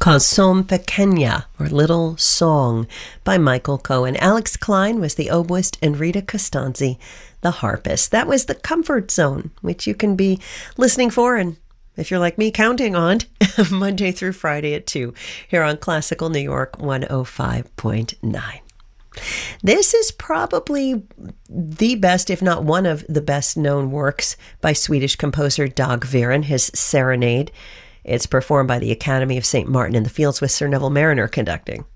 Canzone Pequeña, or Little Song, by Michael Cohen. Alex Klein was the oboist, and Rita Costanzi, the harpist. That was The Comfort Zone, which you can be listening for, and if you're like me, counting on, Monday through Friday at 2, here on Classical New York 105.9. This is probably the best, if not one of the best known works by Swedish composer Dag Viren, his Serenade. It's performed by the Academy of St. Martin in the Fields with Sir Neville Marriner conducting.